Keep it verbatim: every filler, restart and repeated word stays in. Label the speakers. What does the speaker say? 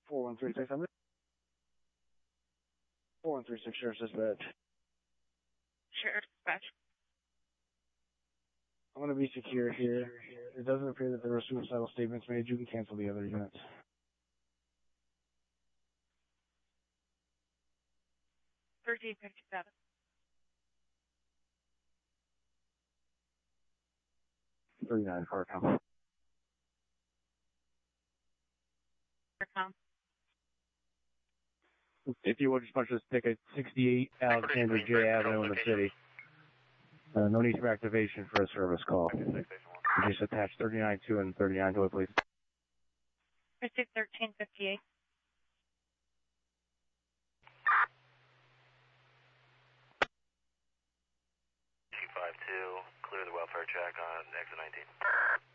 Speaker 1: four one three six hundred. four one three six, Sheriff's Dispatch.
Speaker 2: Sheriff's Dispatch.
Speaker 1: I'm going to be secure here. It doesn't appear that there were suicidal statements made. You can cancel the other units.
Speaker 2: thirteen fifty-seven.
Speaker 1: thirty-nine, Carcom.
Speaker 2: Carcom.
Speaker 1: If you would, just punch this ticket, sixty-eight Alexander J. Avenue in the city. Uh, no need for activation for a service call. Just attach thirty-nine two and thirty-nine to it, please.
Speaker 2: Pursuit thirteen fifty-eight.
Speaker 3: two five two, clear the welfare check on exit nineteen.